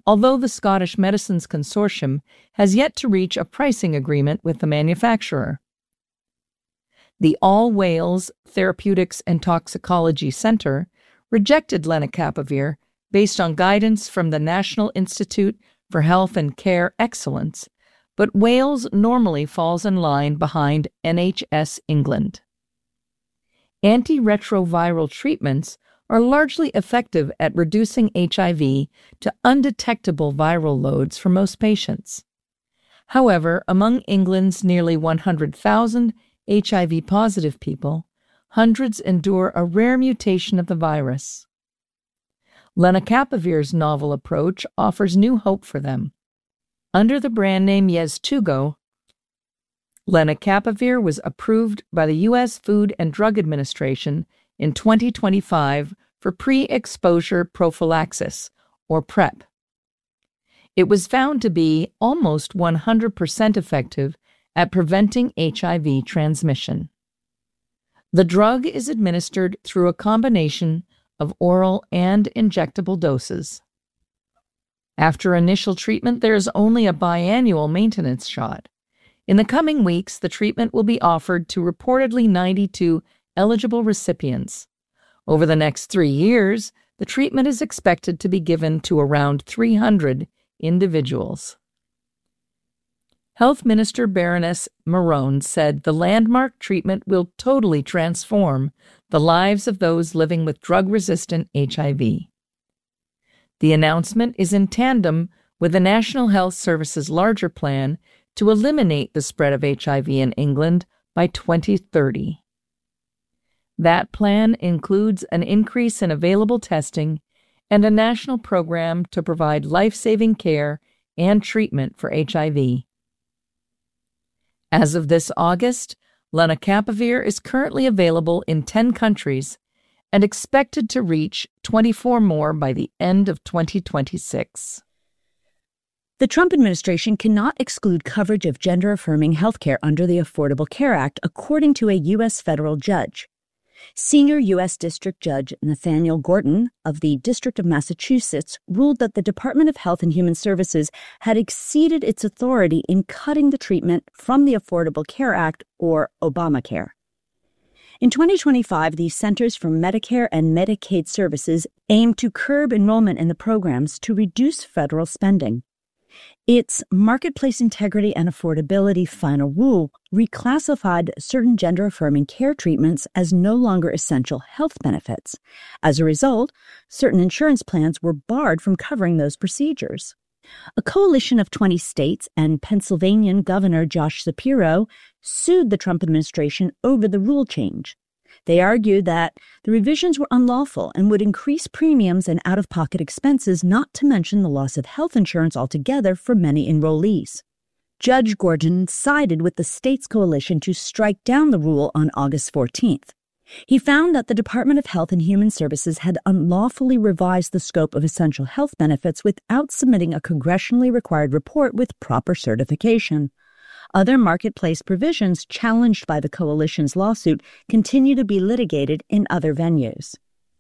although the Scottish Medicines Consortium has yet to reach a pricing agreement with the manufacturer. The All Wales Therapeutics and Toxicology Centre rejected lenacapavir based on guidance from the National Institute for Health and Care Excellence, but Wales normally falls in line behind NHS England. Antiretroviral treatments are largely effective at reducing HIV to undetectable viral loads for most patients. However, among England's nearly 100,000 HIV-positive people, hundreds endure a rare mutation of the virus. Lenacapavir's novel approach offers new hope for them. Under the brand name Yeztugo, lenacapavir was approved by the U.S. Food and Drug Administration in 2025 for pre-exposure prophylaxis, or PrEP. It was found to be almost 100% effective at preventing HIV transmission. The drug is administered through a combination of oral and injectable doses. After initial treatment, there is only a biannual maintenance shot. In the coming weeks, the treatment will be offered to reportedly 92 eligible recipients. Over the next 3 years, the treatment is expected to be given to around 300 individuals. Health Minister Baroness Marone said the landmark treatment will totally transform the lives of those living with drug-resistant HIV. The announcement is in tandem with the National Health Service's larger plan to eliminate the spread of HIV in England by 2030. That plan includes an increase in available testing and a national program to provide life-saving care and treatment for HIV. As of this August, lenacapavir is currently available in 10 countries and expected to reach 24 more by the end of 2026. The Trump administration cannot exclude coverage of gender-affirming healthcare under the Affordable Care Act, according to a U.S. federal judge. Senior U.S. District Judge Nathaniel Gorton of the District of Massachusetts ruled that the Department of Health and Human Services had exceeded its authority in cutting the treatment from the Affordable Care Act, or Obamacare. In 2025, the Centers for Medicare and Medicaid Services aimed to curb enrollment in the programs to reduce federal spending. Its Marketplace Integrity and Affordability final rule reclassified certain gender-affirming care treatments as no longer essential health benefits. As a result, certain insurance plans were barred from covering those procedures. A coalition of 20 states and Pennsylvanian Governor Josh Shapiro sued the Trump administration over the rule change. They argued that the revisions were unlawful and would increase premiums and out-of-pocket expenses, not to mention the loss of health insurance altogether for many enrollees. Judge Gorton sided with the states' coalition to strike down the rule on August 14th. He found that the Department of Health and Human Services had unlawfully revised the scope of essential health benefits without submitting a congressionally required report with proper certification. Other marketplace provisions challenged by the coalition's lawsuit continue to be litigated in other venues.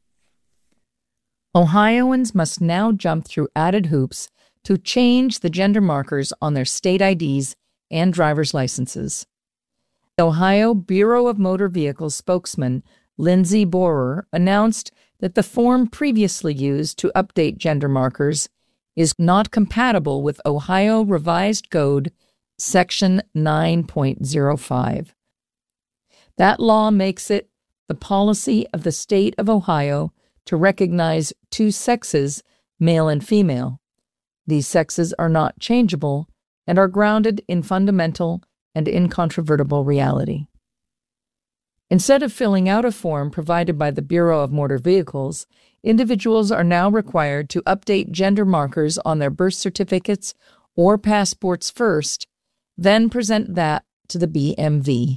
Ohioans must now jump through added hoops to change the gender markers on their state IDs and driver's licenses. The Ohio Bureau of Motor Vehicles spokesman Lindsay Borer announced that the form previously used to update gender markers is not compatible with Ohio Revised Code Section 9.05. That law makes it the policy of the state of Ohio to recognize two sexes, male and female. These sexes are not changeable and are grounded in fundamental and incontrovertible reality. Instead of filling out a form provided by the Bureau of Motor Vehicles, individuals are now required to update gender markers on their birth certificates or passports first, then present that to the BMV.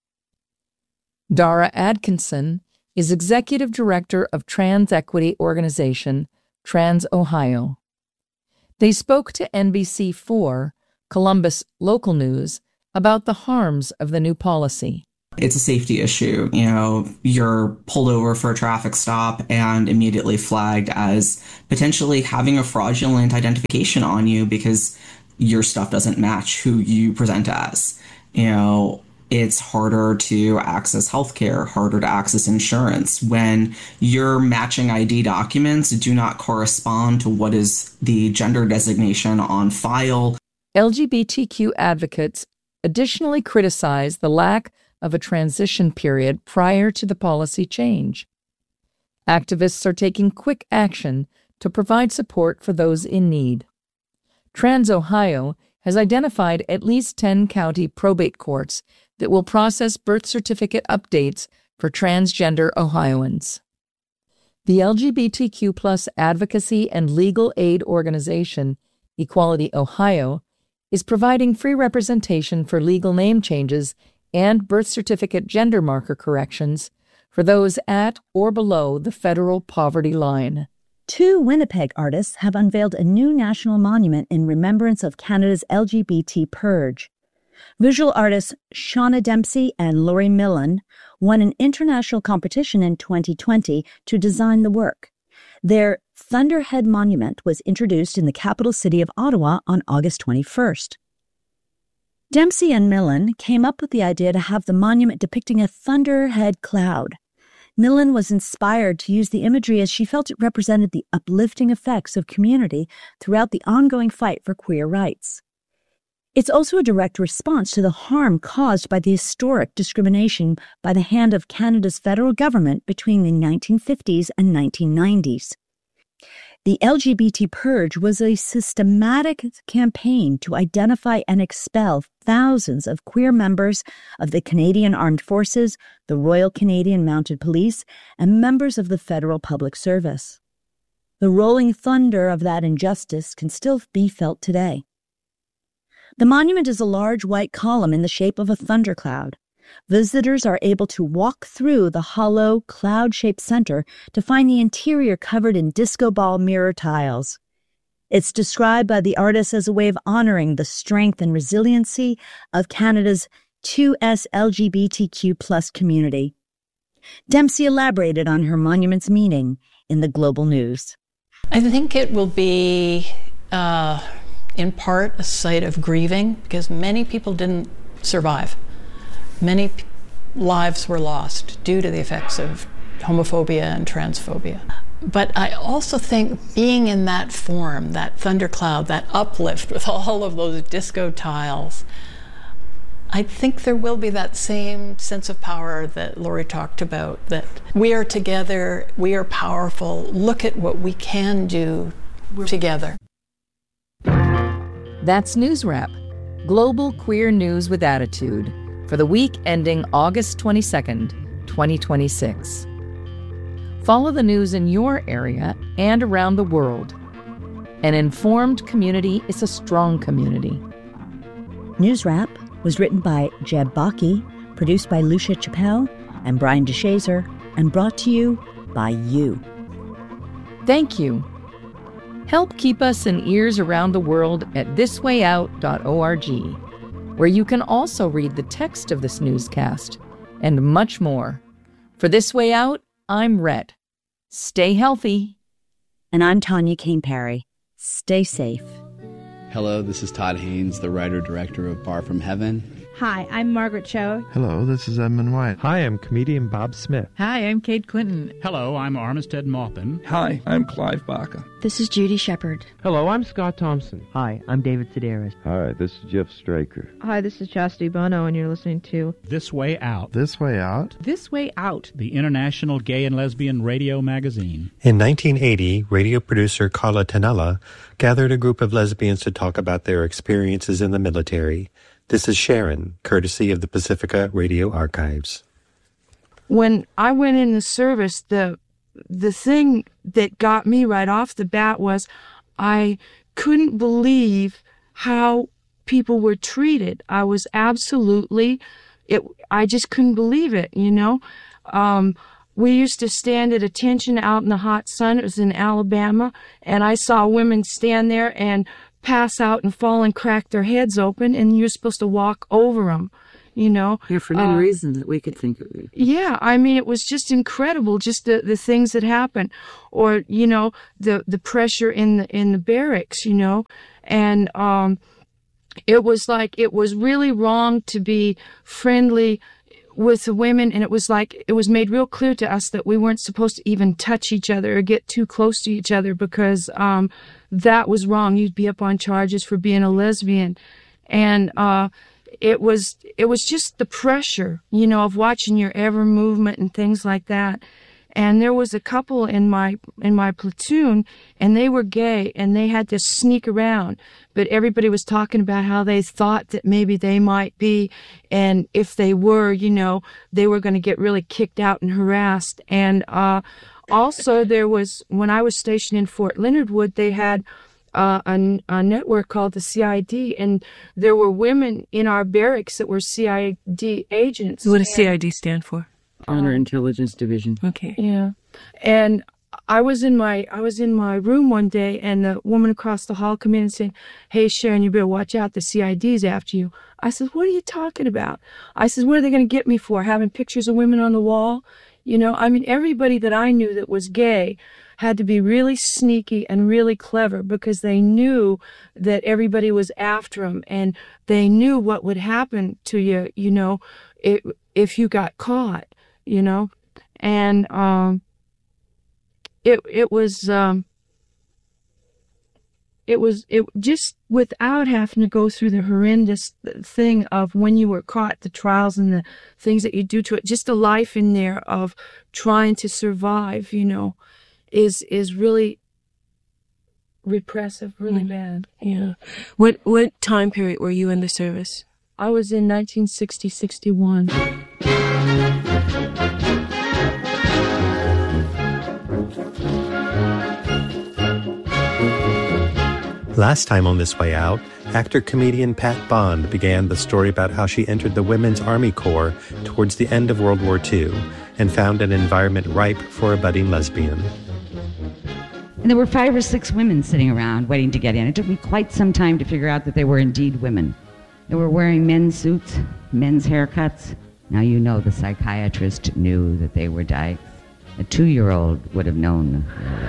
Dara Atkinson is Executive Director of trans equity organization Trans Ohio. They spoke to NBC4, Columbus Local News, about the harms of the new policy. It's a safety issue. You know, you're pulled over for a traffic stop and immediately flagged as potentially having a fraudulent identification on you because your stuff doesn't match who you present as. You know, it's harder to access healthcare, harder to access insurance when your matching ID documents do not correspond to what is the gender designation on file. LGBTQ advocates additionally criticize the lack of a transition period prior to the policy change. Activists are taking quick action to provide support for those in need. Trans Ohio has identified at least 10 county probate courts that will process birth certificate updates for transgender Ohioans. The LGBTQ+ advocacy and legal aid organization, Equality Ohio, is providing free representation for legal name changes and birth certificate gender marker corrections for those at or below the federal poverty line. 2 Winnipeg artists have unveiled a new national monument in remembrance of Canada's LGBT purge. Visual artists Shauna Dempsey and Lori Millen won an international competition in 2020 to design the work. Their Thunderhead Monument was introduced in the capital city of Ottawa on August 21st. Dempsey and Millen came up with the idea to have the monument depicting a thunderhead cloud. Millen was inspired to use the imagery as she felt it represented the uplifting effects of community throughout the ongoing fight for queer rights. It's also a direct response to the harm caused by the historic discrimination by the hand of Canada's federal government between the 1950s and 1990s. The LGBT purge was a systematic campaign to identify and expel thousands of queer members of the Canadian Armed Forces, the Royal Canadian Mounted Police, and members of the Federal Public Service. The rolling thunder of that injustice can still be felt today. The monument is a large white column in the shape of a thundercloud. Visitors are able to walk through the hollow, cloud-shaped center to find the interior covered in disco ball mirror tiles. It's described by the artist as a way of honoring the strength and resiliency of Canada's 2S LGBTQ+ community. Dempsey elaborated on her monument's meaning in the Global News. I think it will be, in part, a site of grieving because many people didn't survive. Many lives were lost due to the effects of homophobia and transphobia. But I also think being in that form, that thundercloud, that uplift with all of those disco tiles, I think there will be that same sense of power that Lori talked about, that we are together, we are powerful, look at what we can do together. That's News Wrap, global queer news with attitude, for the week ending August 22nd, 2026. Follow the news in your area and around the world. An informed community is a strong community. News Wrap was written by Jeb Bakke, produced by Lucia Chappelle and Brian DeShazer, and brought to you by you. Thank you. Help keep us in ears around the world at thiswayout.org, where you can also read the text of this newscast and much more. For This Way Out, I'm Rhett. Stay healthy. And I'm Tanya Kane-Parry. Stay safe. Hello, this is Todd Haynes, the writer-director of Bar from Heaven. Hi, I'm Margaret Cho. Hello, this is Edmund White. Hi, I'm comedian Bob Smith. Hi, I'm Kate Clinton. Hello, I'm Armistead Maupin. Hi, I'm Clive Barker. This is Judy Shepard. Hello, I'm Scott Thompson. Hi, I'm David Sedaris. Hi, this is Jeff Straker. Hi, this is Chastity Bono, and you're listening to This Way Out. This Way Out? This Way Out. The International Gay and Lesbian Radio Magazine. In 1980, radio producer Carla Tanella gathered a group of lesbians to talk about their experiences in the military. This is Sharon, courtesy of the Pacifica Radio Archives. When I went in the service, the thing that got me right off the bat was I couldn't believe how people were treated. I was absolutely, I just couldn't believe it, you know. We used to stand at attention out in the hot sun. It was in Alabama, and I saw women stand there and pass out and fall and crack their heads open, and you're supposed to walk over them. you know. Yeah, for any reason that we could think of it. Yeah, I mean, it was just incredible, just the things that happened. Or, you know, the pressure in the barracks, you know. And it was like, it was really wrong to be friendly with the women, and it was like, it was made real clear to us that we weren't supposed to even touch each other or get too close to each other, because that was wrong. You'd be up on charges for being a lesbian. And it was just the pressure, you know, of watching your every movement and things like that. And there was a couple in my platoon, and they were gay, and they had to sneak around. But everybody was talking about how they thought that maybe they might be, and if they were, you know, they were going to get really kicked out and harassed. And also there was, when I was stationed in Fort Leonard Wood, they had a network called the CID, and there were women in our barracks that were CID agents. What does CID stand for? Honor Intelligence Division. Okay. Yeah. And I was in my room one day, and the woman across the hall came in and said, "Hey, Sharon, you better watch out. The CID's after you." I said, "What are you talking about?" I said, "What are they going to get me for? Having pictures of women on the wall?" You know, I mean, everybody that I knew that was gay had to be really sneaky and really clever, because they knew that everybody was after them, and they knew what would happen to you, you know, if you got caught, you know. And it was just without having to go through the horrendous thing of when you were caught, the trials and the things that you do to it, just a life in there of trying to survive, you know, is really repressive, really bad. Yeah. What time period were you in the service? I was in 1960-61. Last time on This Way Out, actor-comedian Pat Bond began the story about how she entered the Women's Army Corps towards the end of World War II and found an environment ripe for a budding lesbian. And there were 5 or 6 women sitting around waiting to get in. It took me quite some time to figure out that they were indeed women. They were wearing men's suits, men's haircuts. Now you know the psychiatrist knew that they were dykes. A 2-year-old would have known.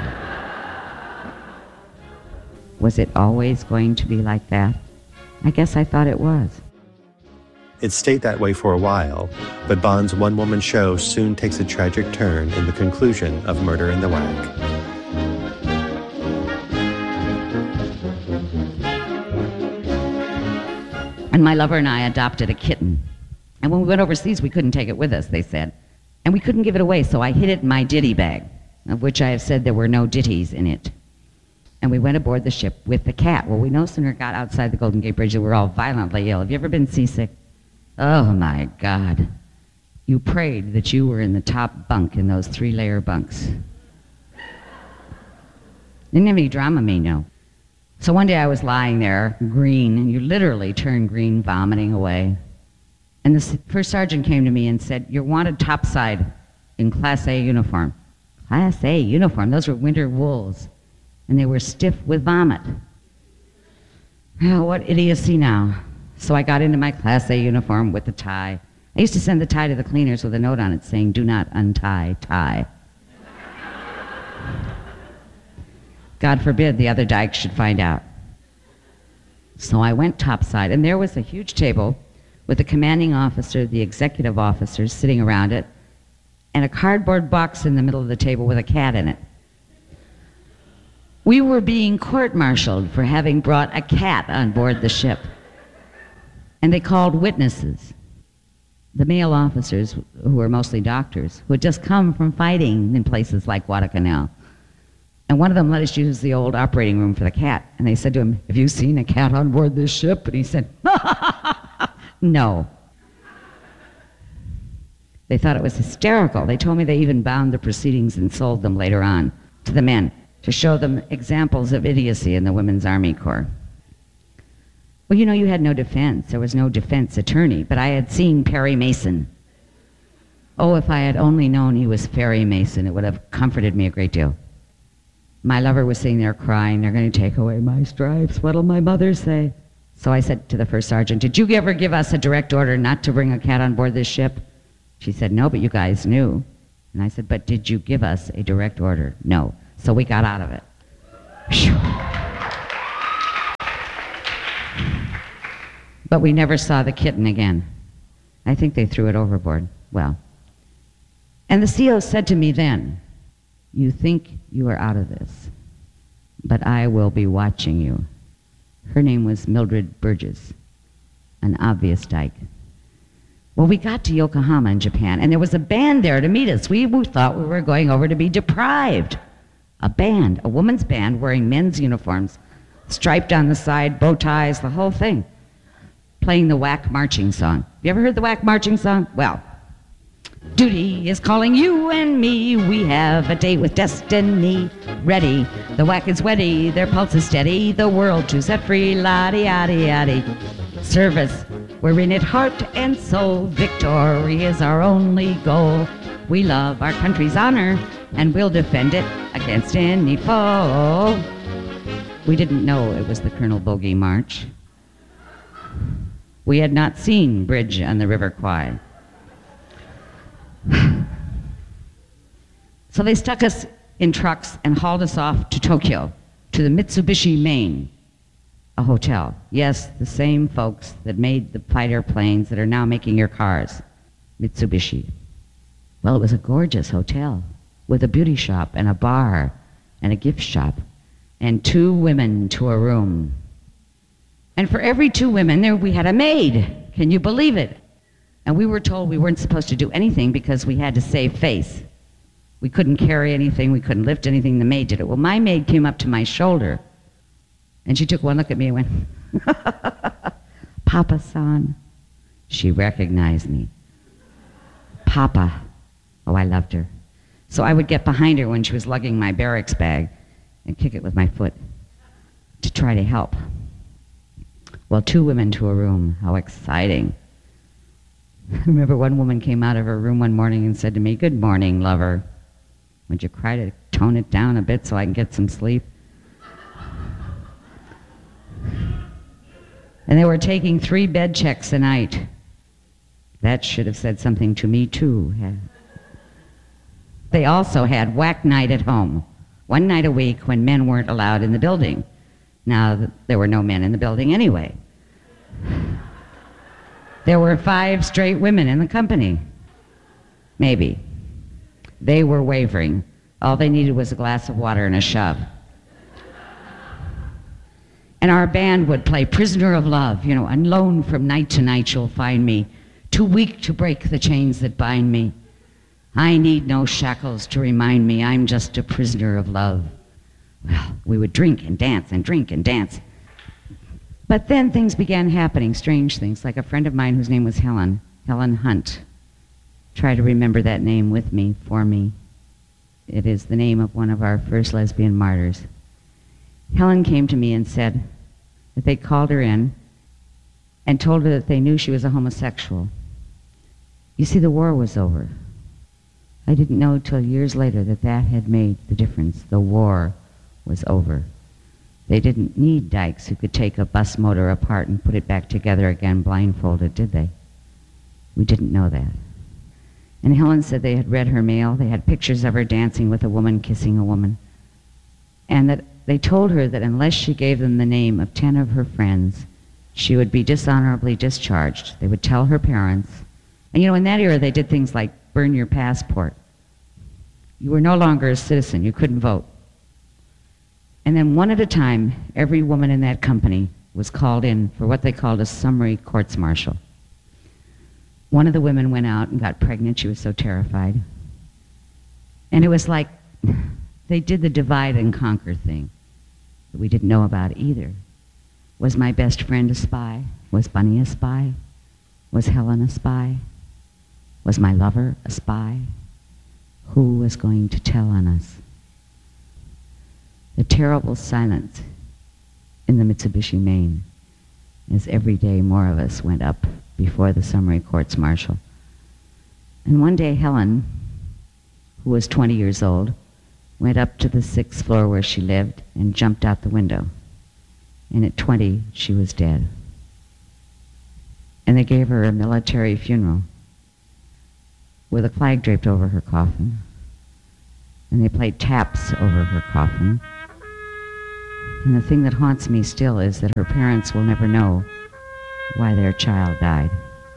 Was it always going to be like that? I guess I thought it was. It stayed that way for a while, but Bond's one-woman show soon takes a tragic turn in the conclusion of Murder in the Whack. And my lover and I adopted a kitten. And when we went overseas, we couldn't take it with us, they said. And we couldn't give it away, so I hid it in my ditty bag, of which I have said there were no ditties in it. And we went aboard the ship with the cat. Well, we no sooner got outside the Golden Gate Bridge than we were all violently ill. Have you ever been seasick? Oh, my God. You prayed that you were in the top bunk in those 3-layer bunks. Didn't have any Dramamine, no. So one day I was lying there, green, and you literally turned green, vomiting away. And the first sergeant came to me and said, "You're wanted topside in Class A uniform." Class A uniform? Those were winter wools. And they were stiff with vomit. Oh, what idiocy now. So I got into my Class A uniform with the tie. I used to send the tie to the cleaners with a note on it saying, "Do not untie tie." God forbid the other dykes should find out. So I went topside, and there was a huge table with the commanding officer, the executive officers sitting around it, and a cardboard box in the middle of the table with a cat in it. We were being court-martialed for having brought a cat on board the ship. And they called witnesses. The male officers, who were mostly doctors, who had just come from fighting in places like Guadalcanal. And one of them let us use the old operating room for the cat. And they said to him, "Have you seen a cat on board this ship?" And he said, "No." They thought it was hysterical. They told me they even bound the proceedings and sold them later on to the men to show them examples of idiocy in the Women's Army Corps. Well, you know, you had no defense. There was no defense attorney, but I had seen Perry Mason. Oh, if I had only known he was Perry Mason, it would have comforted me a great deal. My lover was sitting there crying, "They're going to take away my stripes. What'll my mother say?" So I said to the first sergeant, did you ever give us a direct order not to bring a cat on board this ship? She said, no, but you guys knew. And I said, but did you give us a direct order? No. So we got out of it. Whew. But we never saw the kitten again. I think they threw it overboard. Well. And the CO said to me then, you think you are out of this, but I will be watching you. Her name was Mildred Burgess, an obvious dyke. Well, we got to Yokohama in Japan, and there was a band there to meet us. We thought we were going over to be deprived. A band, a woman's band wearing men's uniforms, striped on the side, bow ties, the whole thing, playing the WAC marching song. You ever heard the WAC marching song? Well, duty is calling you and me. We have a date with destiny. Ready, the WAC is ready. Their pulse is steady. The world to set free. La-di-ya-di-ya-di. Service, we're in it heart and soul. Victory is our only goal. We love our country's honor, and we'll defend it against any foe. We didn't know it was the Colonel Bogey March. We had not seen Bridge on the River Kwai. So they stuck us in trucks and hauled us off to Tokyo, to the Mitsubishi Maine, a hotel. Yes, the same folks that made the fighter planes that are now making your cars, Mitsubishi. Well, it was a gorgeous hotel with a beauty shop and a bar and a gift shop and 2 women to a room. And for every 2 women there, we had a maid. Can you believe it? And we were told we weren't supposed to do anything because we had to save face. We couldn't carry anything. We couldn't lift anything. The maid did it. Well, my maid came up to my shoulder, and she took one look at me and went, Papa-san. She recognized me. Papa. Oh, I loved her. So I would get behind her when she was lugging my barracks bag and kick it with my foot to try to help. Well, 2 women to a room. How exciting. I remember one woman came out of her room one morning and said to me, good morning, lover. Would you try to tone it down a bit so I can get some sleep? And they were taking 3 bed checks a night. That should have said something to me, too. They also had whack night at home, 1 night a week when men weren't allowed in the building. Now, there were no men in the building anyway. There were 5 straight women in the company. Maybe. They were wavering. All they needed was a glass of water and a shove. And our band would play Prisoner of Love, alone from night to night you'll find me, too weak to break the chains that bind me. I need no shackles to remind me I'm just a prisoner of love. Well, we would drink and dance and drink and dance. But then things began happening, strange things, like a friend of mine whose name was Helen Hunt. Try to remember that name with me, for me. It is the name of one of our first lesbian martyrs. Helen came to me and said that they called her in and told her that they knew she was a homosexual. You see, the war was over. I didn't know till years later that that had made the difference. The war was over. They didn't need dykes who could take a bus motor apart and put it back together again blindfolded, did they? We didn't know that. And Helen said they had read her mail. They had pictures of her dancing with a woman, kissing a woman. And that they told her that unless she gave them the name of 10 of her friends, she would be dishonorably discharged. They would tell her parents. And in that era, they did things like burn your passport. You were no longer a citizen. You couldn't vote. And then one at a time, every woman in that company was called in for what they called a summary courts-martial. One of the women went out and got pregnant. She was so terrified. And it was like they did the divide and conquer thing that we didn't know about either. Was my best friend a spy? Was Bunny a spy? Was Helen a spy? Was my lover a spy? Who was going to tell on us? The terrible silence in the Mitsubishi Maine as every day more of us went up before the summary courts-martial. And one day Helen, who was 20 years old, went up to the 6th floor where she lived and jumped out the window. And at 20, she was dead. And they gave her a military funeral with a flag draped over her coffin. And they played taps over her coffin. And the thing that haunts me still is that her parents will never know why their child died.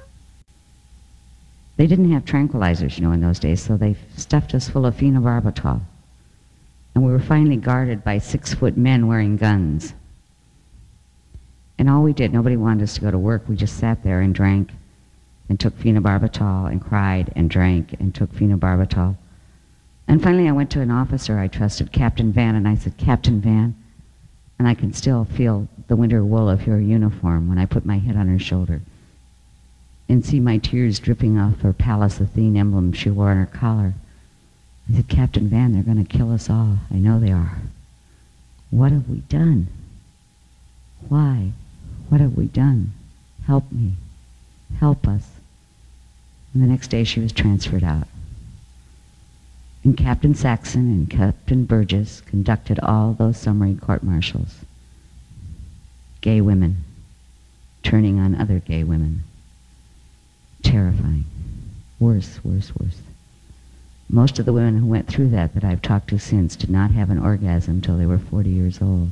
They didn't have tranquilizers, in those days, so they stuffed us full of phenobarbital. And we were finally guarded by 6-foot men wearing guns. And all we did, nobody wanted us to go to work. We just sat there and drank and took phenobarbital and cried and drank and took phenobarbital. And finally I went to an officer I trusted, Captain Van, and I said, Captain Van, and I can still feel the winter wool of your uniform when I put my head on her shoulder and see my tears dripping off her Pallas Athene emblem she wore on her collar. I said, Captain Van, they're going to kill us all. I know they are. What have we done? Why? What have we done? Help me. Help us. And the next day she was transferred out. And Captain Saxon and Captain Burgess conducted all those summary court-martials. Gay women turning on other gay women. Terrifying. Worse, worse, worse. Most of the women who went through that I've talked to since did not have an orgasm till they were 40 years old.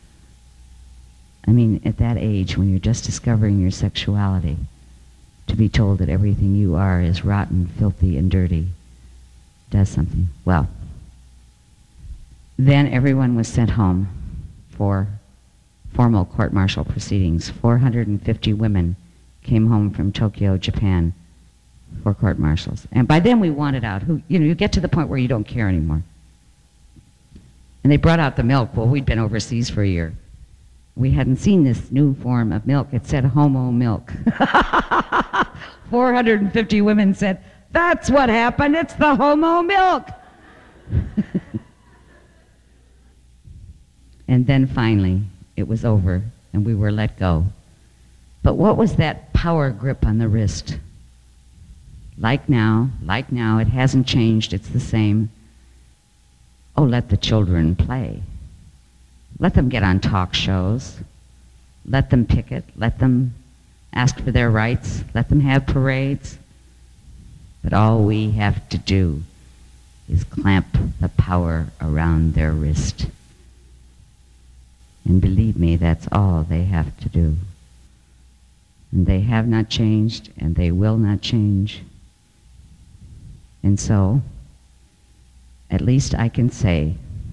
I mean, at that age, when you're just discovering your sexuality, to be told that everything you are is rotten, filthy, and dirty does something. Well, then everyone was sent home for formal court-martial proceedings. 450 women came home from Tokyo, Japan, for court-martials. And by then we wanted out. You get to the point where you don't care anymore. And they brought out the milk. Well, we'd been overseas for a year. We hadn't seen this new form of milk. It said homo milk. 450 women said, that's what happened. It's the homo milk. And then finally, it was over, and we were let go. But what was that power grip on the wrist? Like now, it hasn't changed. It's the same. Oh, let the children play. Let them get on talk shows. Let them picket. Let them ask for their rights. Let them have parades. But all we have to do is clamp the power around their wrist. And believe me, that's all they have to do. And they have not changed, and they will not change. And so, at least I can say,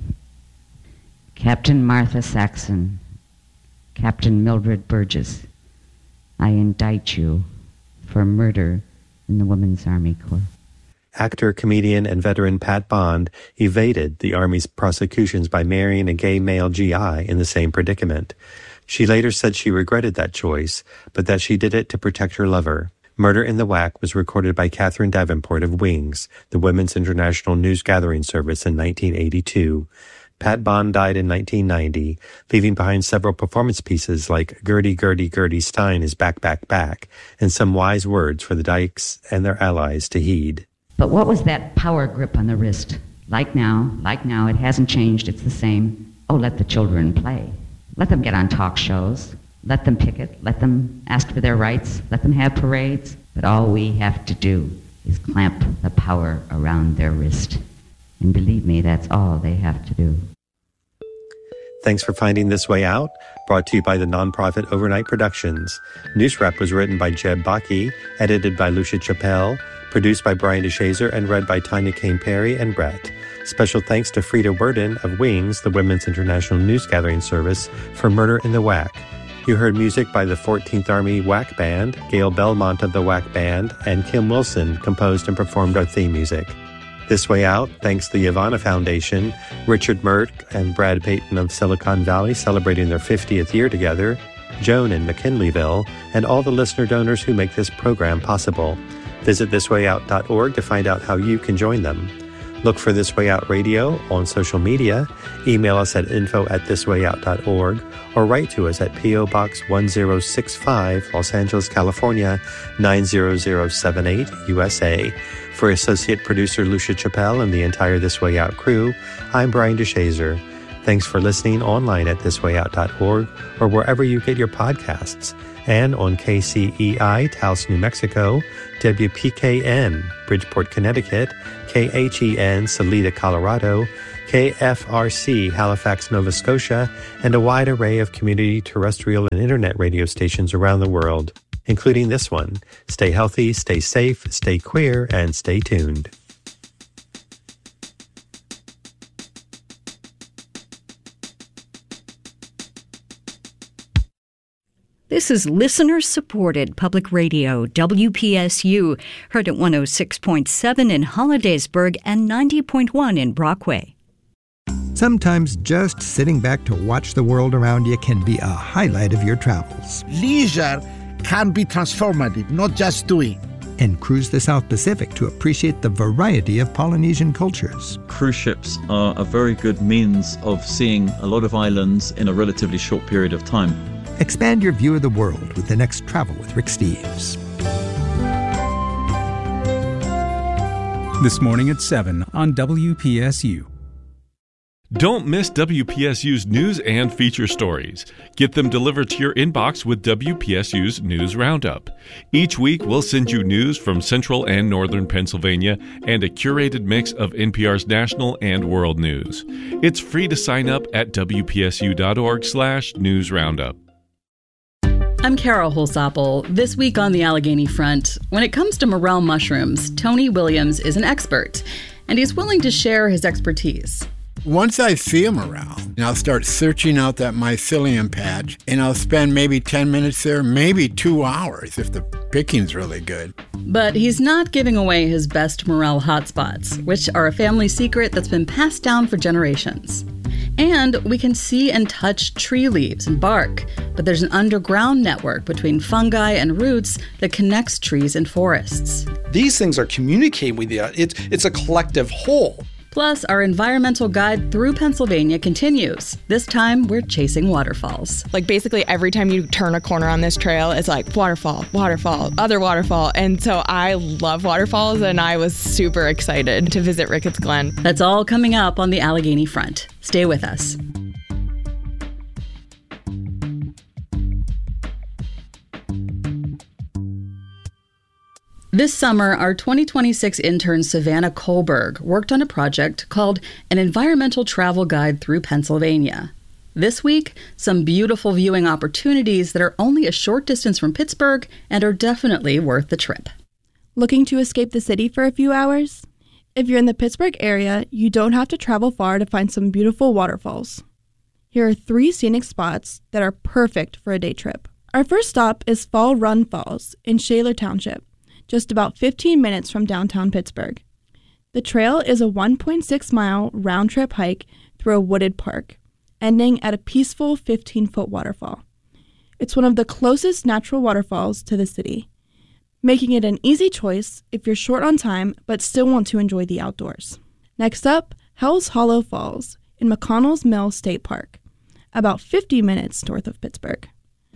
Captain Martha Saxon, Captain Mildred Burgess, I indict you for murder in the Women's Army Corps. Actor, comedian, and veteran Pat Bond evaded the Army's prosecutions by marrying a gay male GI in the same predicament. She later said she regretted that choice, but that she did it to protect her lover. Murder in the Whack was recorded by Catherine Davenport of Wings, the Women's International News Gathering Service, in 1982. Pat Bond died in 1990, leaving behind several performance pieces like Gertie, Gertie, Gertie Stein is back, back, back, and some wise words for the dykes and their allies to heed. But what was that power grip on the wrist? Like now, it hasn't changed, it's the same. Oh, let the children play. Let them get on talk shows. Let them picket. Let them ask for their rights. Let them have parades. But all we have to do is clamp the power around their wrist. And believe me, that's all they have to do. Thanks for finding This Way Out, brought to you by the nonprofit Overnight Productions. News Wrap was written by Jeb Baki, edited by Lucia Chappelle, produced by Brian DeShazer, and read by Tanya Kane Perry and Brett. Special thanks to Frida Worden of Wings, the Women's International News Gathering Service, for Murder in the Whack. You heard music by the 14th Army Whack Band, Gail Belmont of the Whack Band, and Kim Wilson composed and performed our theme music. This Way Out, thanks to the Ivana Foundation, Richard Merck and Brad Payton of Silicon Valley celebrating their 50th year together, Joan in McKinleyville, and all the listener donors who make this program possible. Visit thiswayout.org to find out how you can join them. Look for This Way Out Radio on social media, email us at info@thiswayout.org, or write to us at P.O. Box 1065, Los Angeles, California, 90078, USA. For associate producer Lucia Chappelle and the entire This Way Out crew, I'm Brian DeShazer. Thanks for listening online at thiswayout.org or wherever you get your podcasts, and on KCEI, Taos, New Mexico, WPKN, Bridgeport, Connecticut, KHEN, Salida, Colorado, KFRC, Halifax, Nova Scotia, and a wide array of community terrestrial and internet radio stations around the world, including this one. Stay healthy, stay safe, stay queer, and stay tuned. This is listener-supported public radio, WPSU, heard at 106.7 in Hollidaysburg and 90.1 in Brockway. Sometimes just sitting back to watch the world around you can be a highlight of your travels. Leisure can be transformative, not just doing. And cruise the South Pacific to appreciate the variety of Polynesian cultures. Cruise ships are a very good means of seeing a lot of islands in a relatively short period of time. Expand your view of the world with the next Travel with Rick Steves. This morning at 7 on WPSU. Don't miss WPSU's news and feature stories. Get them delivered to your inbox with WPSU's News Roundup. Each week, we'll send you news from central and northern Pennsylvania and a curated mix of NPR's national and world news. It's free to sign up at wpsu.org/newsroundup. I'm Carol Holsapple. This week on the Allegheny Front, when it comes to morel mushrooms, Tony Williams is an expert, and he's willing to share his expertise. Once I see a morel, I'll start searching out that mycelium patch, and I'll spend maybe 10 minutes there, maybe 2 hours if the picking's really good. But he's not giving away his best morel hotspots, which are a family secret that's been passed down for generations. And we can see and touch tree leaves and bark, but there's an underground network between fungi and roots that connects trees and forests. These things are communicating with you. It's a collective whole. Plus, our environmental guide through Pennsylvania continues. This time, we're chasing waterfalls. Like, basically, every time you turn a corner on this trail, it's like waterfall, waterfall, other waterfall. And so I love waterfalls, and I was super excited to visit Ricketts Glen. That's all coming up on the Allegheny Front. Stay with us. This summer, our 2026 intern Savannah Kohlberg worked on a project called An Environmental Travel Guide Through Pennsylvania. This week, some beautiful viewing opportunities that are only a short distance from Pittsburgh and are definitely worth the trip. Looking to escape the city for a few hours? If you're in the Pittsburgh area, you don't have to travel far to find some beautiful waterfalls. Here are 3 scenic spots that are perfect for a day trip. Our first stop is Fall Run Falls in Shaler Township, just about 15 minutes from downtown Pittsburgh. The trail is a 1.6-mile round-trip hike through a wooded park, ending at a peaceful 15-foot waterfall. It's one of the closest natural waterfalls to the city, making it an easy choice if you're short on time but still want to enjoy the outdoors. Next up, Hell's Hollow Falls in McConnell's Mill State Park, about 50 minutes north of Pittsburgh.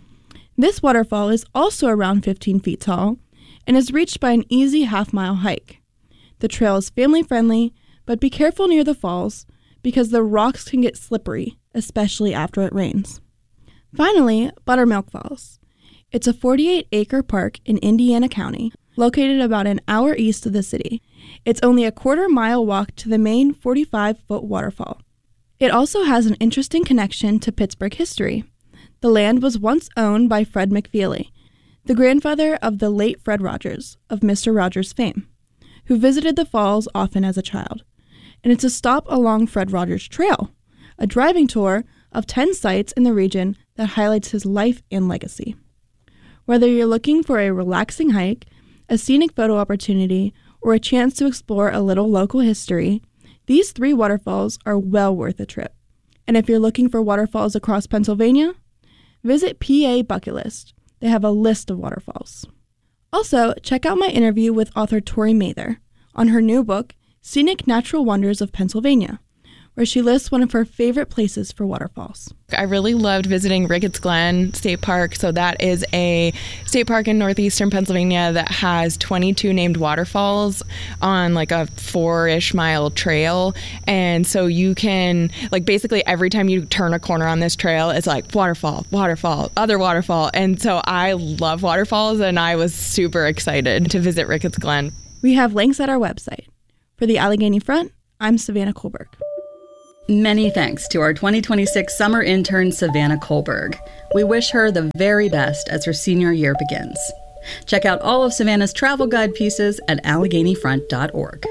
This waterfall is also around 15 feet tall and is reached by an easy half-mile hike. The trail is family-friendly, but be careful near the falls because the rocks can get slippery, especially after it rains. Finally, Buttermilk Falls. It's a 48-acre park in Indiana County, located about an hour east of the city. It's only a quarter-mile walk to the main 45-foot waterfall. It also has an interesting connection to Pittsburgh history. The land was once owned by Fred McFeely, the grandfather of the late Fred Rogers, of Mr. Rogers fame, who visited the falls often as a child. And it's a stop along Fred Rogers Trail, a driving tour of 10 sites in the region that highlights his life and legacy. Whether you're looking for a relaxing hike, a scenic photo opportunity, or a chance to explore a little local history, these 3 waterfalls are well worth a trip. And if you're looking for waterfalls across Pennsylvania, visit PA Bucket List. They have a list of waterfalls. Also, check out my interview with author Tori Mather on her new book, Scenic Natural Wonders of Pennsylvania, where she lists one of her favorite places for waterfalls. I really loved visiting Ricketts Glen State Park. So that is a state park in northeastern Pennsylvania that has 22 named waterfalls on like a 4-ish mile trail. And so you can, like, basically every time you turn a corner on this trail, it's like waterfall, waterfall, other waterfall. And so I love waterfalls, and I was super excited to visit Ricketts Glen. We have links at our website. For the Allegheny Front, I'm Savannah Kohlberg. Many thanks to our 2026 summer intern, Savannah Kohlberg. We wish her the very best as her senior year begins. Check out all of Savannah's travel guide pieces at AlleghenyFront.org.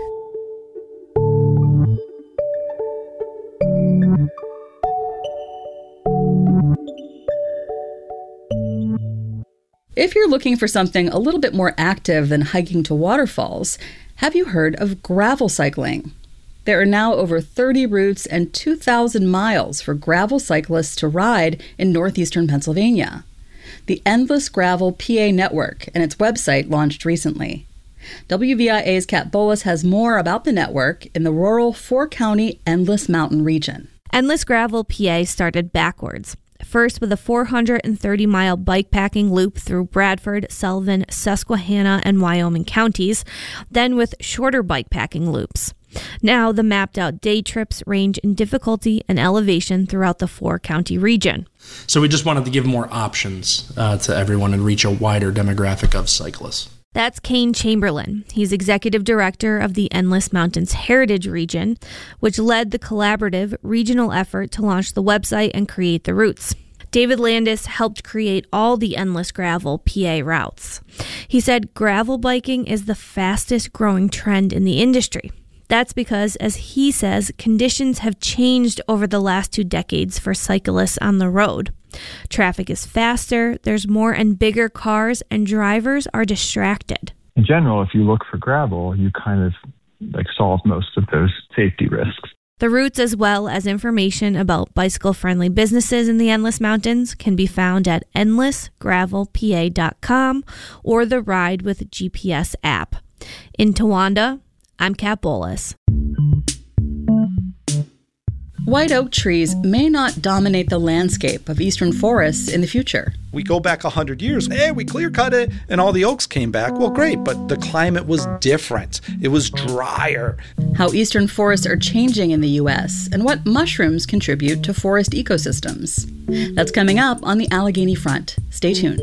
If you're looking for something a little bit more active than hiking to waterfalls, have you heard of gravel cycling? There are now over 30 routes and 2,000 miles for gravel cyclists to ride in northeastern Pennsylvania. The Endless Gravel PA Network and its website launched recently. WVIA's Kat Bolas has more about the network in the rural 4-county Endless Mountain region. Endless Gravel PA started backwards. First with a 430-mile bikepacking loop through Bradford, Sullivan, Susquehanna, and Wyoming counties, then with shorter bikepacking loops. Now, the mapped-out day trips range in difficulty and elevation throughout the 4-county region. So we just wanted to give more options to everyone and reach a wider demographic of cyclists. That's Kane Chamberlain. He's executive director of the Endless Mountains Heritage Region, which led the collaborative regional effort to launch the website and create the routes. David Landis helped create all the Endless Gravel PA routes. He said gravel biking is the fastest growing trend in the industry. That's because, as he says, conditions have changed over the last 2 decades for cyclists on the road. Traffic is faster, there's more and bigger cars, and drivers are distracted. In general, if you look for gravel, you kind of solve most of those safety risks. The routes, as well as information about bicycle-friendly businesses in the Endless Mountains, can be found at endlessgravelpa.com or the Ride with GPS app. In Towanda, I'm Kat Bolas. White oak trees may not dominate the landscape of eastern forests in the future. We go back 100 years, hey, we clear-cut it, and all the oaks came back. Well, great, but the climate was different. It was drier. How eastern forests are changing in the U.S. and what mushrooms contribute to forest ecosystems. That's coming up on the Allegheny Front. Stay tuned.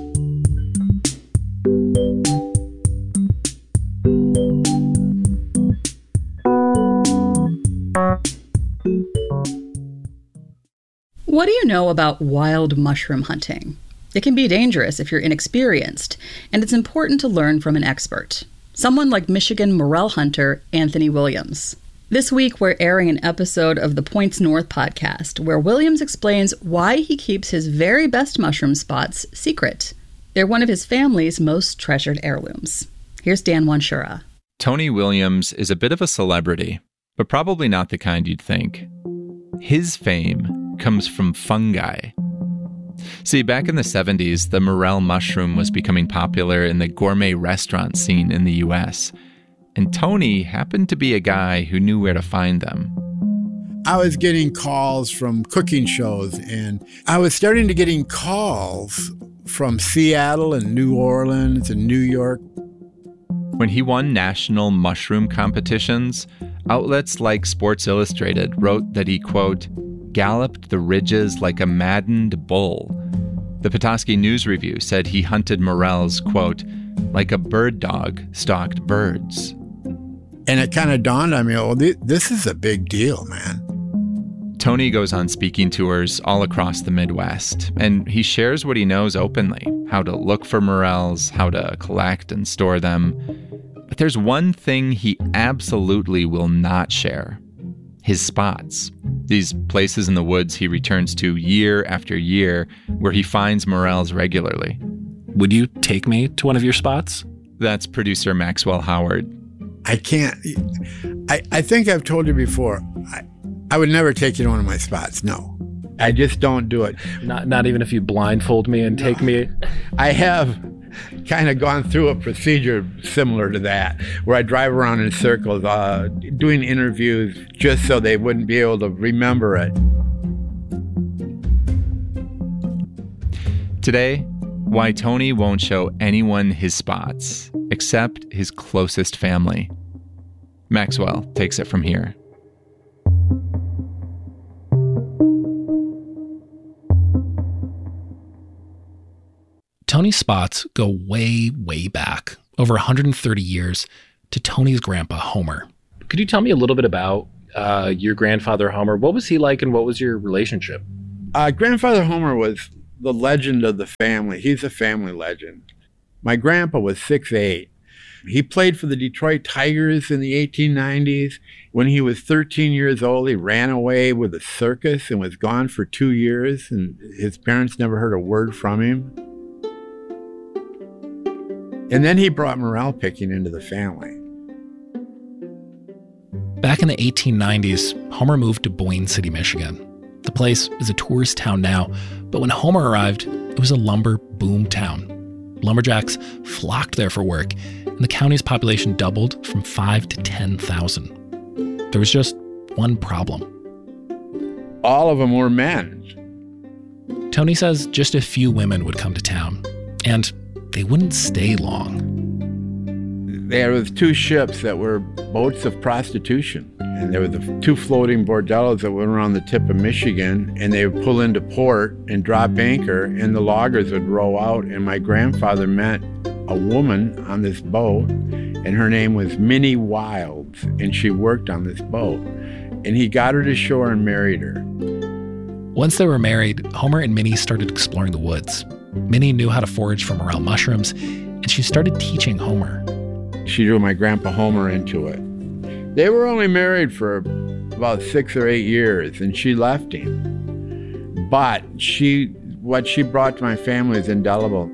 What do you know about wild mushroom hunting? It can be dangerous if you're inexperienced, and it's important to learn from an expert. Someone like Michigan morel hunter Anthony Williams. This week, we're airing an episode of the Points North podcast, where Williams explains why he keeps his very best mushroom spots secret. They're one of his family's most treasured heirlooms. Here's Dan Wanshura. Tony Williams is a bit of a celebrity, but probably not the kind you'd think. His fame comes from fungi. See, back in the 70s, the morel mushroom was becoming popular in the gourmet restaurant scene in the U.S., and Tony happened to be a guy who knew where to find them. I was getting calls from cooking shows, and I was starting to getting calls from Seattle and New Orleans and New York. When he won national mushroom competitions, outlets like Sports Illustrated wrote that he, quote, galloped the ridges like a maddened bull. The Petoskey News Review said he hunted morels, quote, like a bird dog stalked birds. And it kind of dawned on me, oh, this is a big deal, man. Tony goes on speaking tours all across the Midwest, and he shares what he knows openly, how to look for morels, how to collect and store them. But there's one thing he absolutely will not share: his spots. These places in the woods he returns to year after year where he finds morels regularly. Would you take me to one of your spots? That's producer Maxwell Howard. I can't. I think I've told you before, I would never take you to one of my spots. No. I just don't do it. Not even if you blindfold me and take me? I have kind of gone through a procedure similar to that, where I drive around in circles doing interviews just so they wouldn't be able to remember it. Today, why Tony won't show anyone his spots except his closest family. Maxwell takes it from here. Tony's spots go way, way back, over 130 years, to Tony's grandpa, Homer. Could you tell me a little bit about your grandfather, Homer? What was he like and what was your relationship? Grandfather Homer was the legend of the family. He's a family legend. My grandpa was 6'8". He played for the Detroit Tigers in the 1890s. When he was 13 years old, he ran away with a circus and was gone for 2 years, and his parents never heard a word from him. And then he brought morel picking into the family. Back in the 1890s, Homer moved to Boyne City, Michigan. The place is a tourist town now, but when Homer arrived, it was a lumber boom town. Lumberjacks flocked there for work, and the county's population doubled from 5,000 to 10,000. There was just one problem. All of them were men. Tony says just a few women would come to town, and they wouldn't stay long. There was 2 ships that were boats of prostitution. And there were the 2 floating bordellos that went around the tip of Michigan, and they would pull into port and drop anchor, and the loggers would row out. And my grandfather met a woman on this boat, and her name was Minnie Wilds, and she worked on this boat. And he got her to shore and married her. Once they were married, Homer and Minnie started exploring the woods. Minnie knew how to forage for morel mushrooms, and she started teaching Homer. She drew my grandpa Homer into it. They were only married for about 6 or 8 years, and she left him. But what she brought to my family is indelible.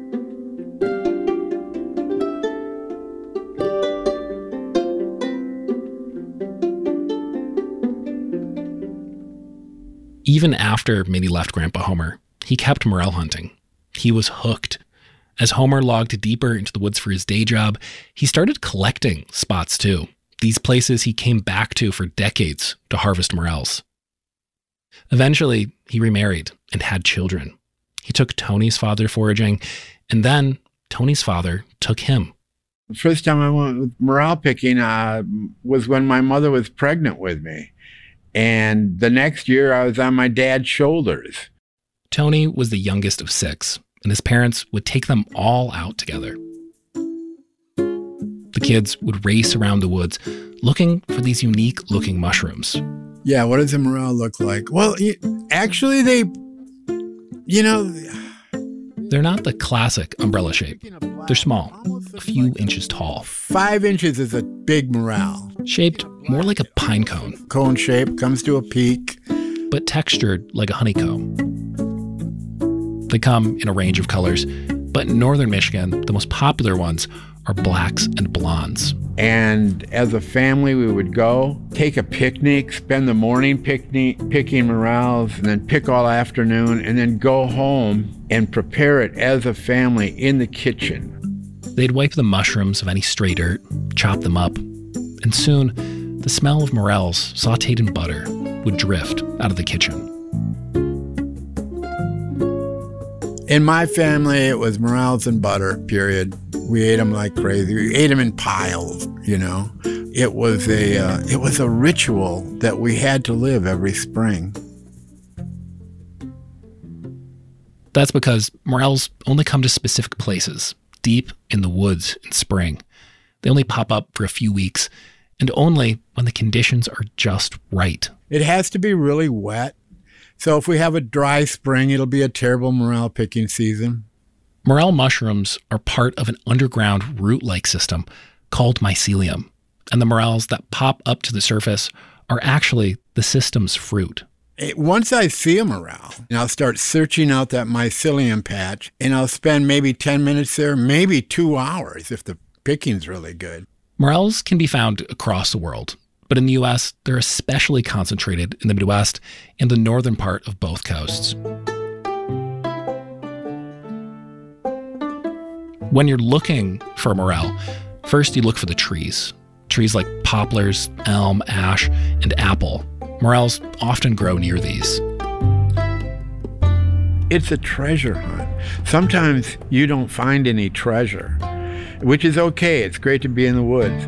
Even after Minnie left Grandpa Homer, he kept morel hunting. He was hooked. As Homer logged deeper into the woods for his day job, he started collecting spots too. These places he came back to for decades to harvest morels. Eventually, he remarried and had children. He took Tony's father foraging, and then Tony's father took him. The first time I went with morel picking was when my mother was pregnant with me. And the next year, I was on my dad's shoulders. Tony was the youngest of 6, and his parents would take them all out together. The kids would race around the woods looking for these unique-looking mushrooms. Yeah, what does a morel look like? Well, actually, they're not the classic umbrella shape. They're small, a few inches tall. 5 inches is a big morel. Shaped more like a pine cone. Cone shape, comes to a peak. But textured like a honeycomb. They come in a range of colors, but in northern Michigan, the most popular ones are blacks and blondes. And as a family, we would go, take a picnic, spend the morning picking morels, and then pick all afternoon, and then go home and prepare it as a family in the kitchen. They'd wipe the mushrooms of any stray dirt, chop them up, and soon the smell of morels sautéed in butter would drift out of the kitchen. In my family, it was morels and butter, period. We ate them like crazy. We ate them in piles, It was a ritual that we had to live every spring. That's because morels only come to specific places, deep in the woods in spring. They only pop up for a few weeks, and only when the conditions are just right. It has to be really wet. So if we have a dry spring, it'll be a terrible morel picking season. Morel mushrooms are part of an underground root-like system called mycelium, and the morels that pop up to the surface are actually the system's fruit. Once I see a morel, I'll start searching out that mycelium patch, and I'll spend maybe 10 minutes there, maybe 2 hours if the picking's really good. Morels can be found across the world, but in the U.S., they're especially concentrated in the Midwest and the northern part of both coasts. When you're looking for a morel, first you look for the trees. Trees like poplars, elm, ash, and apple. Morels often grow near these. It's a treasure hunt. Sometimes you don't find any treasure, which is okay. It's great to be in the woods.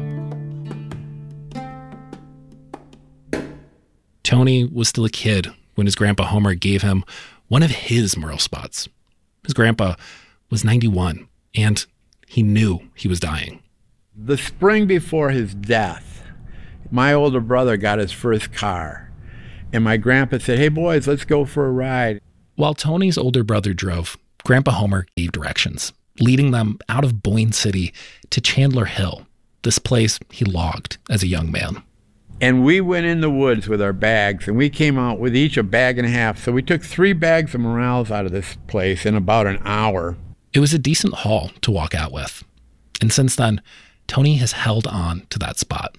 Tony was still a kid when his grandpa Homer gave him one of his morel spots. His grandpa was 91, and he knew he was dying. The spring before his death, my older brother got his first car, and my grandpa said, "Hey boys, let's go for a ride." While Tony's older brother drove, Grandpa Homer gave directions, leading them out of Boyne City to Chandler Hill, this place he logged as a young man. And we went in the woods with our bags, and we came out with each a bag and a half. So we took 3 bags of morels out of this place in about an hour. It was a decent haul to walk out with. And since then, Tony has held on to that spot.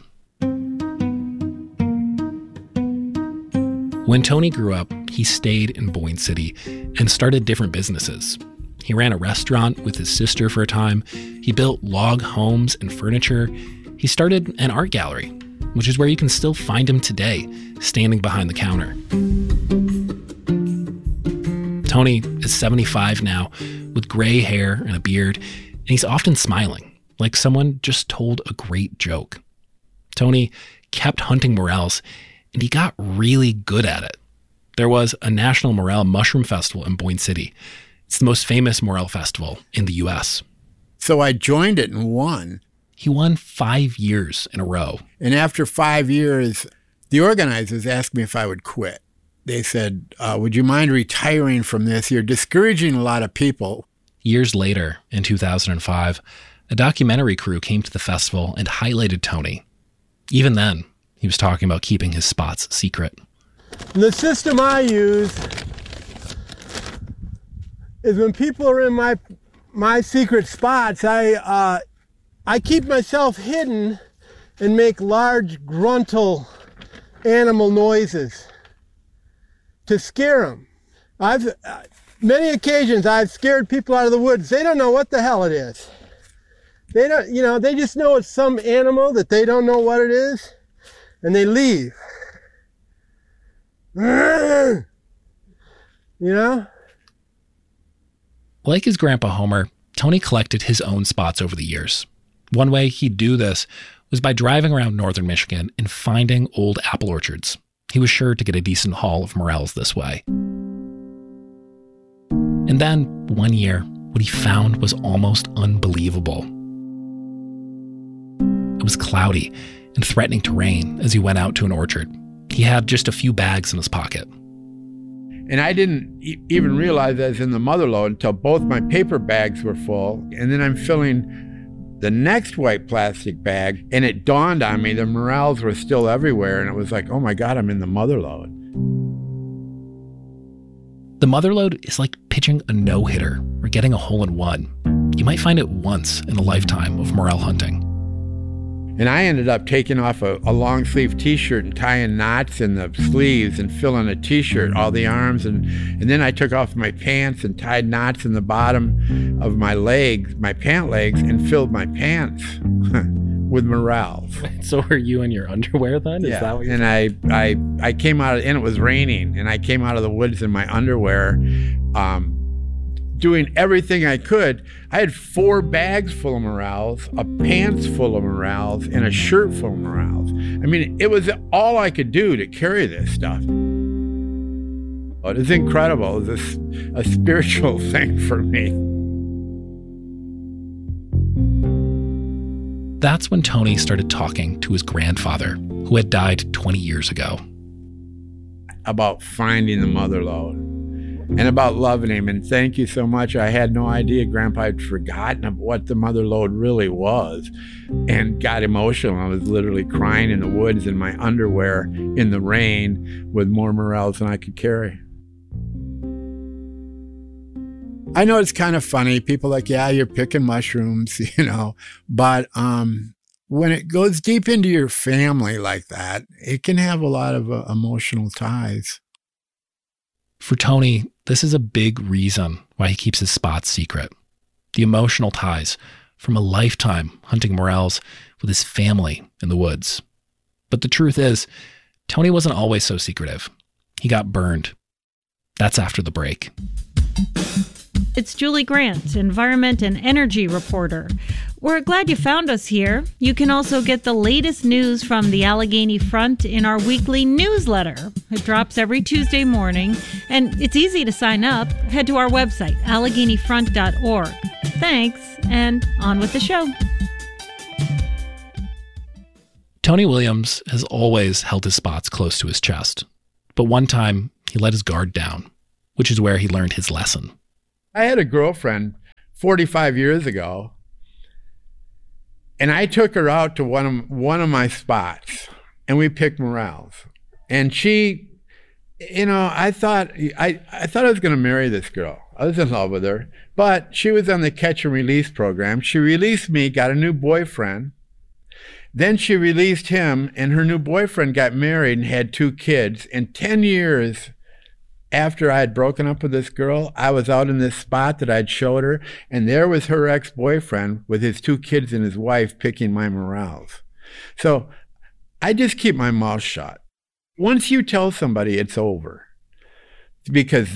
When Tony grew up, he stayed in Boyne City and started different businesses. He ran a restaurant with his sister for a time. He built log homes and furniture. He started an art gallery, which is where you can still find him today, standing behind the counter. Tony is 75 now, with gray hair and a beard, and he's often smiling, like someone just told a great joke. Tony kept hunting morels, and he got really good at it. There was a National Morel Mushroom Festival in Boyne City. It's the most famous morel festival in the U.S. So I joined it and won. He won 5 years in a row. And after 5 years, the organizers asked me if I would quit. They said, would you mind retiring from this? You're discouraging a lot of people. Years later, in 2005, a documentary crew came to the festival and highlighted Tony. Even then, he was talking about keeping his spots secret. The system I use is when people are in my secret spots, I keep myself hidden and make large gruntal animal noises to scare them. Many occasions I've scared people out of the woods. They don't know what the hell it is. They don't, they just know it's some animal that they don't know what it is, and they leave. Like his grandpa Homer, Tony collected his own spots over the years. One way he'd do this was by driving around northern Michigan and finding old apple orchards. He was sure to get a decent haul of morels this way. And then, one year, what he found was almost unbelievable. It was cloudy and threatening to rain as he went out to an orchard. He had just a few bags in his pocket. And I didn't even realize I was in the mother lode until both my paper bags were full. And then I'm filling the next white plastic bag, and it dawned on me the morels were still everywhere. And it was like, oh my God, I'm in the mother lode. The mother lode is like pitching a no-hitter or getting a hole-in-one. You might find it once in a lifetime of morel hunting. And I ended up taking off a long sleeve t-shirt and tying knots in the sleeves and filling a t-shirt, all the arms. And then I took off my pants and tied knots in the bottom of my legs, my pant legs, and filled my pants with morels. So were you in your underwear then? Yeah. Is that what you're And I came out, and it was raining, and I came out of the woods in my underwear, doing everything I could. I had 4 bags full of morels, a pants full of morels, and a shirt full of morels. I mean, it was all I could do to carry this stuff. It was incredible. It was a spiritual thing for me. That's when Tony started talking to his grandfather, who had died 20 years ago. About finding the mother lode. And about loving him. And thank you so much. I had no idea Grandpa had forgotten what the mother lode really was, and got emotional. I was literally crying in the woods in my underwear in the rain with more morels than I could carry. I know it's kind of funny. People are like, yeah, you're picking mushrooms, but when it goes deep into your family like that, it can have a lot of emotional ties. For Tony, this is a big reason why he keeps his spots secret. the emotional ties from a lifetime hunting morels with his family in the woods. But the truth is, Tony wasn't always so secretive. He got burned. That's after the break. It's Julie Grant, environment and energy reporter. We're glad you found us here. You can also get the latest news from the Allegheny Front in our weekly newsletter. It drops every Tuesday morning, and it's easy to sign up. Head to our website, AlleghenyFront.org. Thanks, and on with the show. Tony Williams has always held his spots close to his chest. But one time, he let his guard down, which is where he learned his lesson. I had a girlfriend 45 years ago, and I took her out to one of my spots, and we picked morels. And she, I thought I was going to marry this girl. I was in love with her, but she was on the catch and release program. She released me, got a new boyfriend. Then she released him, and her new boyfriend got married and had 2 kids. And 10 years after I had broken up with this girl, I was out in this spot that I'd showed her, and there was her ex-boyfriend with his 2 kids and his wife picking my morels. So I just keep my mouth shut. Once you tell somebody, it's over. Because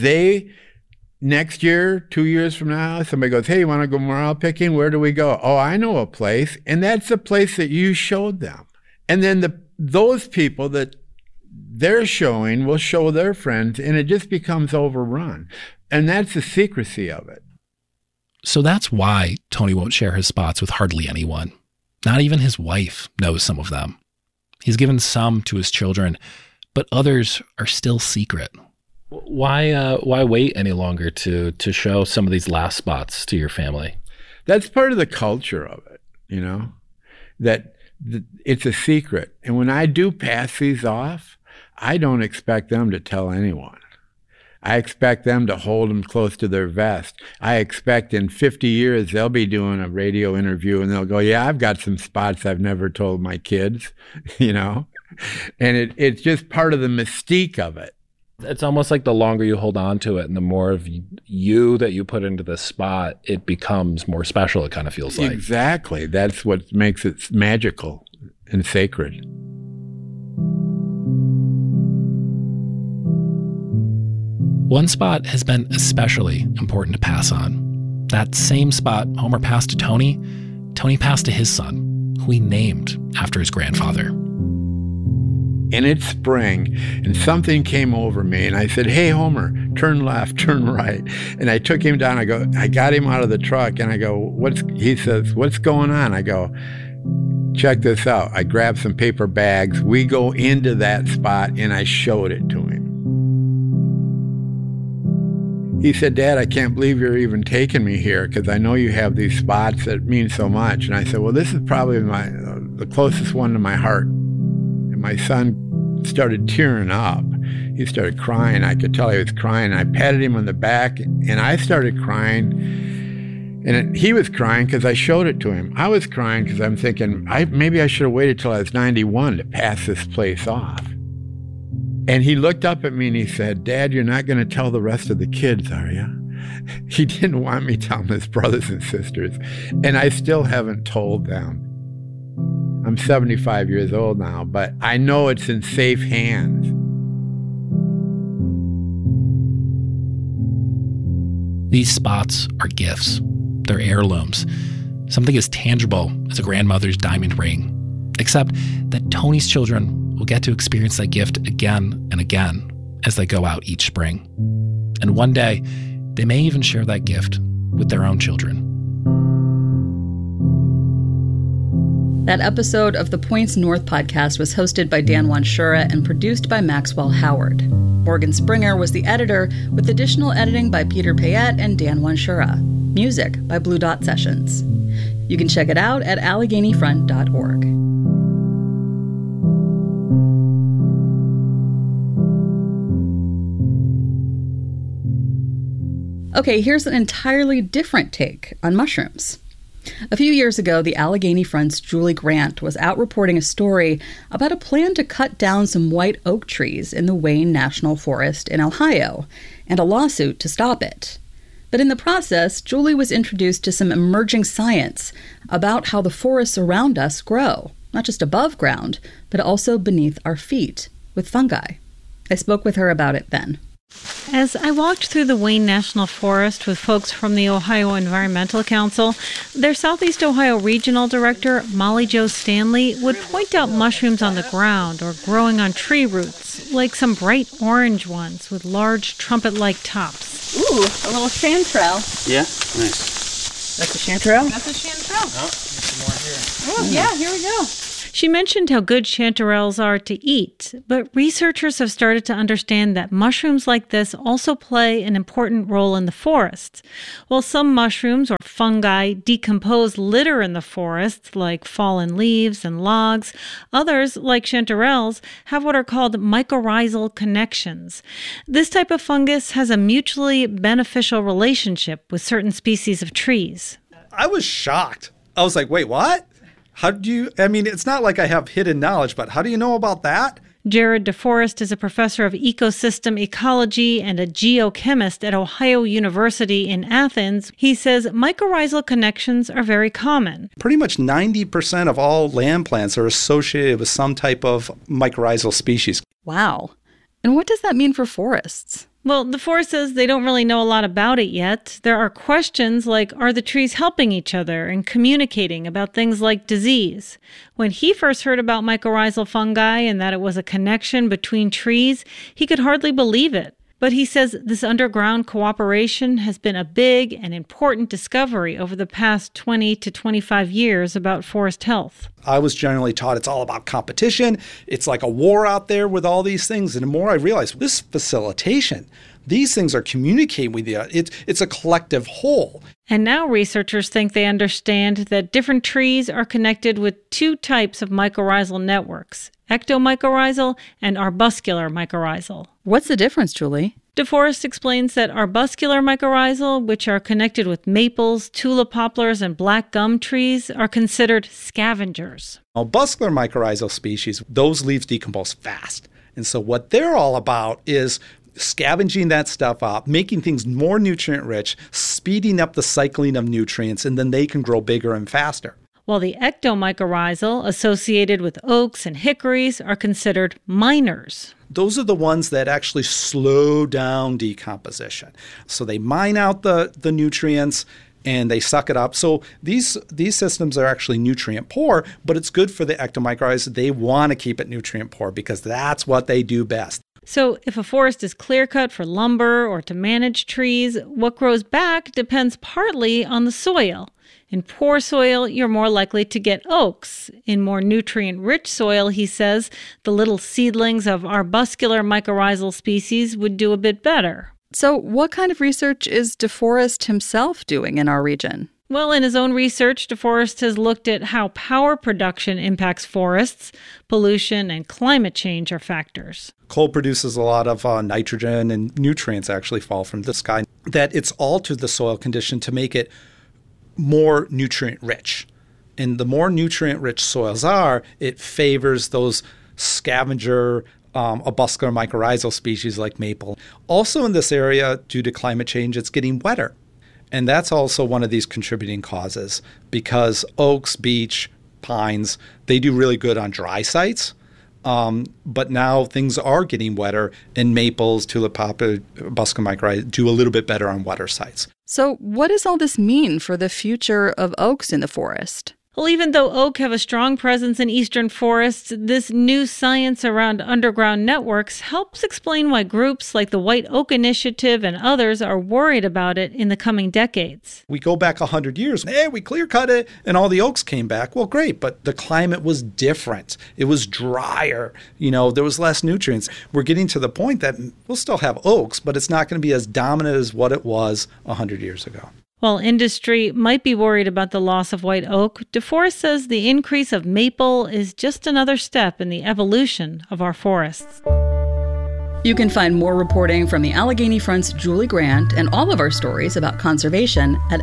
next year, 2 years from now, somebody goes, hey, you want to go morel picking? Where do we go? Oh, I know a place. And that's the place that you showed them. And then those people that they're showing will show their friends, and it just becomes overrun. And that's the secrecy of it. So that's why Tony won't share his spots with hardly anyone. Not even his wife knows some of them. He's given some to his children, but others are still secret. Why wait any longer to show some of these last spots to your family? That's part of the culture of it, that it's a secret. And when I do pass these off, I don't expect them to tell anyone. I expect them to hold them close to their vest. I expect in 50 years they'll be doing a radio interview and they'll go, yeah, I've got some spots I've never told my kids, And it's just part of the mystique of it. It's almost like the longer you hold on to it and the more of you that you put into the spot, it becomes more special, it kind of feels like. Exactly. That's what makes it magical and sacred. One spot has been especially important to pass on. That same spot Homer passed to Tony, Tony passed to his son, who he named after his grandfather. And it's spring, and something came over me, and I said, hey, Homer, turn left, turn right. And I took him down. I got him out of the truck, and I go, he says, what's going on? I go, check this out. I grabbed some paper bags. We go into that spot, and I showed it to him. He said, Dad, I can't believe you're even taking me here because I know you have these spots that mean so much. And I said, well, this is probably the closest one to my heart. And my son started tearing up. He started crying. I could tell he was crying. I patted him on the back, and I started crying. And he was crying because I showed it to him. I was crying because I'm thinking, maybe I should have waited till I was 91 to pass this place off. And he looked up at me and he said, Dad, you're not going to tell the rest of the kids, are you? He didn't want me telling his brothers and sisters. And I still haven't told them. I'm 75 years old now, but I know it's in safe hands. These spots are gifts. They're heirlooms. Something as tangible as a grandmother's diamond ring. Except that Tony's children will get to experience that gift again and again as they go out each spring. And one day, they may even share that gift with their own children. That episode of the Points North podcast was hosted by Dan Wanshura and produced by Maxwell Howard. Morgan Springer was the editor, with additional editing by Peter Payette and Dan Wanshura. Music by Blue Dot Sessions. You can check it out at AlleghenyFront.org. Okay, here's an entirely different take on mushrooms. A few years ago, the Allegheny Front's Julie Grant was out reporting a story about a plan to cut down some white oak trees in the Wayne National Forest in Ohio, and a lawsuit to stop it. But in the process, Julie was introduced to some emerging science about how the forests around us grow, not just above ground, but also beneath our feet, with fungi. I spoke with her about it then. As I walked through the Wayne National Forest with folks from the Ohio Environmental Council, their Southeast Ohio Regional Director, Molly Jo Stanley, would point out mushrooms on the ground or growing on tree roots, like some bright orange ones with large trumpet-like tops. Ooh, a little chanterelle. Yeah, nice. That's a chanterelle? That's a chanterelle. Oh, some more here. Oh, yeah, here we go. She mentioned how good chanterelles are to eat, but researchers have started to understand that mushrooms like this also play an important role in the forests. While some mushrooms or fungi decompose litter in the forests, like fallen leaves and logs, others, like chanterelles, have what are called mycorrhizal connections. This type of fungus has a mutually beneficial relationship with certain species of trees. I was shocked. I was like, wait, what? How do you, it's not like I have hidden knowledge, but how do you know about that? Jared DeForest is a professor of ecosystem ecology and a geochemist at Ohio University in Athens. He says mycorrhizal connections are very common. Pretty much 90% of all land plants are associated with some type of mycorrhizal species. Wow. And what does that mean for forests? Well, DeForest says they don't really know a lot about it yet. There are questions like, are the trees helping each other and communicating about things like disease? When he first heard about mycorrhizal fungi and that it was a connection between trees, he could hardly believe it. But he says this underground cooperation has been a big and important discovery over the past 20 to 25 years about forest health. I was generally taught it's all about competition. It's like a war out there with all these things. And the more I realized this facilitation, these things are communicating with you. It's a collective whole. And now researchers think they understand that different trees are connected with two types of mycorrhizal networks, ectomycorrhizal and arbuscular mycorrhizal. What's the difference, Julie? DeForest explains that arbuscular mycorrhizal, which are connected with maples, tulip poplars, and black gum trees, are considered scavengers. Arbuscular mycorrhizal species, those leaves decompose fast. And so what they're all about is scavenging that stuff up, making things more nutrient-rich, speeding up the cycling of nutrients, and then they can grow bigger and faster. While the ectomycorrhizal, associated with oaks and hickories, are considered miners. Those are the ones that actually slow down decomposition. So they mine out the nutrients and they suck it up. So these systems are actually nutrient poor, but it's good for the ectomycorrhizal. They want to keep it nutrient poor because that's what they do best. So if a forest is clear-cut for lumber or to manage trees, what grows back depends partly on the soil. In poor soil, you're more likely to get oaks. In more nutrient-rich soil, he says, the little seedlings of arbuscular mycorrhizal species would do a bit better. So what kind of research is DeForest himself doing in our region? Well, in his own research, DeForest has looked at how power production impacts forests. Pollution and climate change are factors. Coal produces a lot of nitrogen, and nutrients actually fall from the sky. That it's altered the soil condition to make it more nutrient-rich. And the more nutrient-rich soils are, it favors those scavenger arbuscular mycorrhizal species like maple. Also in this area, due to climate change, it's getting wetter. And that's also one of these contributing causes because oaks, beech, pines, they do really good on dry sites. But now things are getting wetter, and maples, tulip poplar, arbuscular mycorrhizal do a little bit better on wetter sites. So what does all this mean for the future of oaks in the forest? Well, even though oak have a strong presence in eastern forests, this new science around underground networks helps explain why groups like the White Oak Initiative and others are worried about it in the coming decades. We go back 100 years. Hey, we clear-cut it, and all the oaks came back. Well, great, but the climate was different. It was drier. There was less nutrients. We're getting to the point that we'll still have oaks, but it's not going to be as dominant as what it was 100 years ago. While industry might be worried about the loss of white oak, DeForest says the increase of maple is just another step in the evolution of our forests. You can find more reporting from the Allegheny Front's Julie Grant and all of our stories about conservation at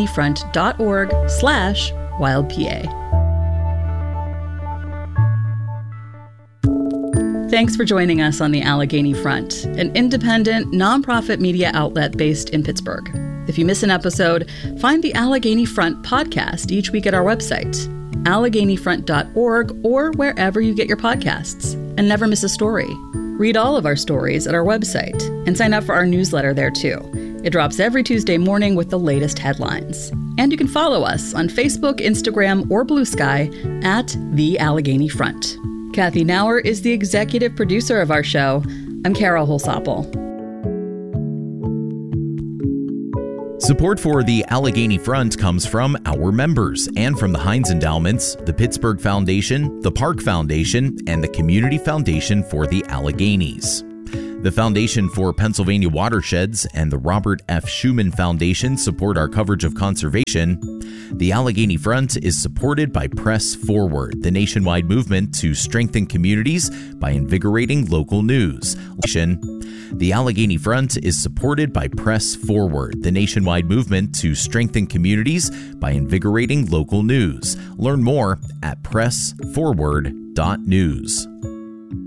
alleghenyfront.org/wildpa. Thanks for joining us on the Allegheny Front, an independent, nonprofit media outlet based in Pittsburgh. If you miss an episode, find the Allegheny Front podcast each week at our website, AlleghenyFront.org, or wherever you get your podcasts. And never miss a story. Read all of our stories at our website and sign up for our newsletter there too. It drops every Tuesday morning with the latest headlines. And you can follow us on Facebook, Instagram, or Blue Sky at The Allegheny Front. Kathy Nauer is the executive producer of our show. I'm Carol Holsopple. Support for the Allegheny Front comes from our members and from the Heinz Endowments, the Pittsburgh Foundation, the Park Foundation, and the Community Foundation for the Alleghenies. The Foundation for Pennsylvania Watersheds and the Robert F. Schuman Foundation support our coverage of conservation. The Allegheny Front is supported by Press Forward, the nationwide movement to strengthen communities by invigorating local news. The Allegheny Front is supported by Press Forward, the nationwide movement to strengthen communities by invigorating local news. Learn more at pressforward.news.